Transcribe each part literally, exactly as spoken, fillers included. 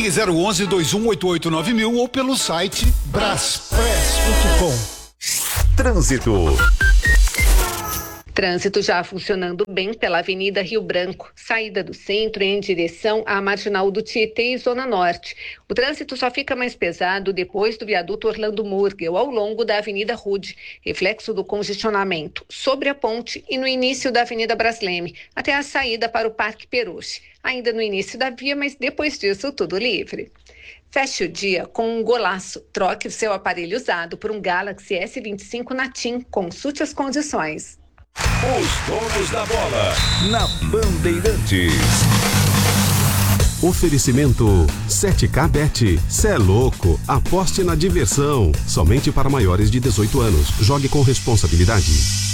Ligue zero onze, dois um oito oito nove mil ou pelo site braspress ponto com. Trânsito. Trânsito já funcionando bem pela Avenida Rio Branco, saída do centro em direção à Marginal do Tietê e Zona Norte. O trânsito só fica mais pesado depois do viaduto Orlando Murgel, ao longo da Avenida Rude, reflexo do congestionamento sobre a ponte e no início da Avenida Brasleme, até a saída para o Parque Peruche. Ainda no início da via, mas depois disso tudo livre. Feche o dia com um golaço. Troque o seu aparelho usado por um Galaxy S vinte e cinco na TIM. Consulte as condições. Os donos da bola na Bandeirantes. Oferecimento sete K Bet. Cê é louco. Aposte na diversão. Somente para maiores de dezoito anos. Jogue com responsabilidade.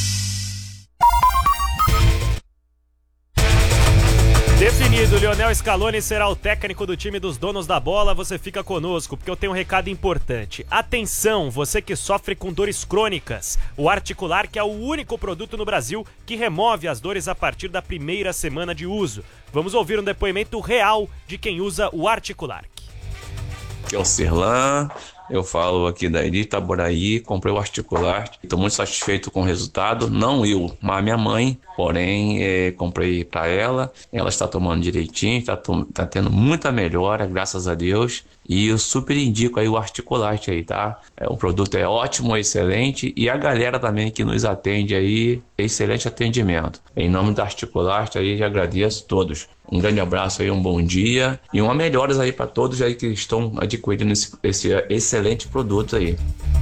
Definido, Lionel Scaloni será o técnico do time dos donos da bola. Você fica conosco, porque eu tenho um recado importante. Atenção, você que sofre com dores crônicas. O Articular, que é o único produto no Brasil que remove as dores a partir da primeira semana de uso. Vamos ouvir um depoimento real de quem usa o Articular. Aqui é o Cirlan, eu falo aqui da Iri Itaboraí, comprei o Articular, estou muito satisfeito com o resultado, não eu, mas a minha mãe, porém é, comprei para ela, ela está tomando direitinho, está tá tendo muita melhora, graças a Deus, e eu super indico aí o Articular aí, tá? É, o produto é ótimo, excelente, e a galera também que nos atende aí, excelente atendimento. Em nome do Articular aí, já agradeço a todos. Um grande abraço aí, um bom dia e uma melhoras aí para todos aí que estão adquirindo esse, esse excelente produto aí.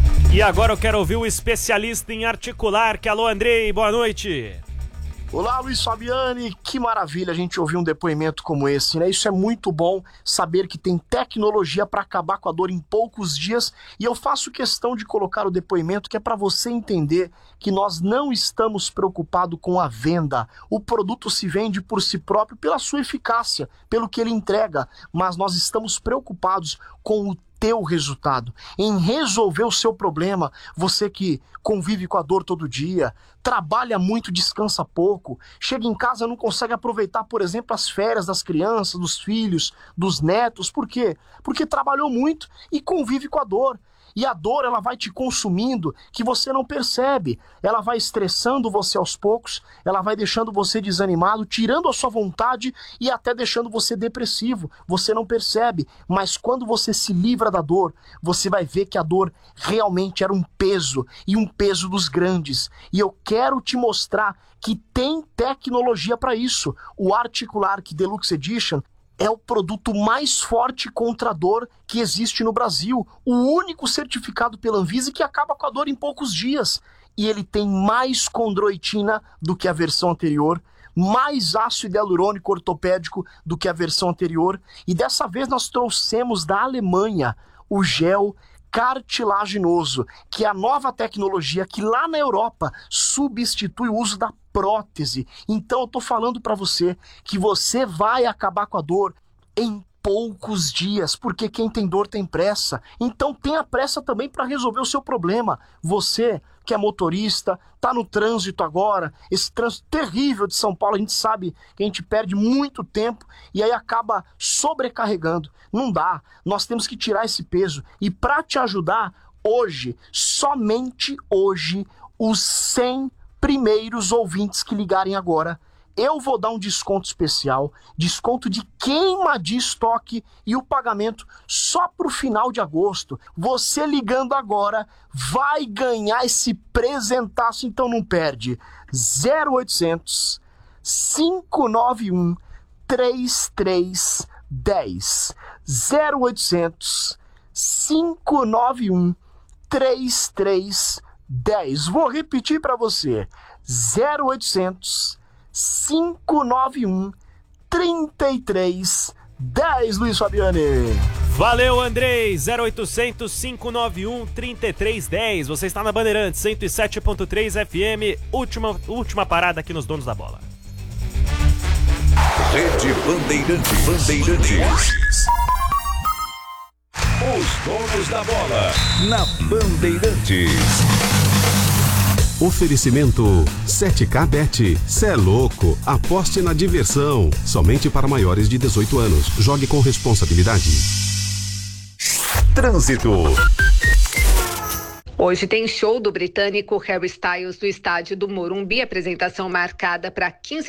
E agora eu quero ouvir o especialista em articular, que alô Andrei, boa noite. Olá, Luiz Fabiani, que maravilha a gente ouvir um depoimento como esse, né? Isso é muito bom, saber que tem tecnologia para acabar com a dor em poucos dias, e eu faço questão de colocar o depoimento que é para você entender que nós não estamos preocupados com a venda. O produto se vende por si próprio pela sua eficácia, pelo que ele entrega, mas nós estamos preocupados com o teu resultado, em resolver o seu problema. Você que convive com a dor todo dia, trabalha muito, descansa pouco, chega em casa e não consegue aproveitar, por exemplo, as férias das crianças, dos filhos, dos netos. Por quê? Porque trabalhou muito e convive com a dor. E a dor, ela vai te consumindo, que você não percebe. Ela vai estressando você aos poucos, ela vai deixando você desanimado, tirando a sua vontade e até deixando você depressivo. Você não percebe, mas quando você se livra da dor, você vai ver que a dor realmente era um peso, e um peso dos grandes. E eu quero te mostrar que tem tecnologia para isso. O Articular Deluxe Edition é o produto mais forte contra a dor que existe no Brasil. O único certificado pela Anvisa que acaba com a dor em poucos dias. E ele tem mais condroitina do que a versão anterior, mais ácido hialurônico ortopédico do que a versão anterior. E dessa vez nós trouxemos da Alemanha o gel cartilaginoso, que é a nova tecnologia que lá na Europa substitui o uso da prótese. Então eu tô falando para você que você vai acabar com a dor em poucos dias, porque quem tem dor tem pressa. Então tenha pressa também para resolver o seu problema. Você que é motorista, tá no trânsito agora, esse trânsito terrível de São Paulo, a gente sabe que a gente perde muito tempo e aí acaba sobrecarregando. Não dá, nós temos que tirar esse peso. E para te ajudar, hoje, somente hoje, os cem primeiros ouvintes que ligarem agora, eu vou dar um desconto especial, desconto de queima de estoque e o pagamento só para o final de agosto. Você ligando agora vai ganhar esse presentaço, então não perde. zero oitocentos, cinco nove um, três três um zero. zero oitocentos, cinco nove um, três três um zero. Vou repetir para você. zero oitocentos, cinco nove um, três três um zero, Luiz Fabiani. Valeu, Andrei. zero oitocentos, cinco nove um, três três um zero. Você está na Bandeirantes cento e sete ponto três F M. Última, última parada aqui nos Donos da Bola. Rede Bandeirantes. Bandeirantes. Os Donos da Bola na Bandeirantes. Oferecimento sete K Bet. Cê é louco, aposte na diversão. Somente para maiores de dezoito anos. Jogue com responsabilidade. Trânsito. Hoje tem show do britânico Harry Styles do estádio do Morumbi, apresentação marcada para quinze